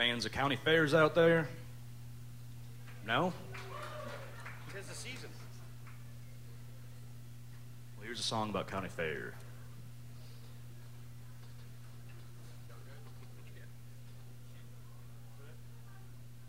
fans of county fairs out there? No? 'Tis the season. Well, here's a song about county fair.